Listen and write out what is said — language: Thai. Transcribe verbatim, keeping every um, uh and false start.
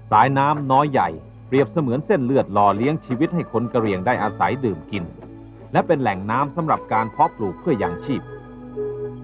สายน้ำน้อยใหญ่เปรียบเสมือนเส้นเลือดหล่อเลี้ยงชีวิตให้คนกะเหรี่ยงได้อาศัยดื่มกินและเป็นแหล่งน้ำสำหรับการเพาะปลูกเพื่อยังชีพ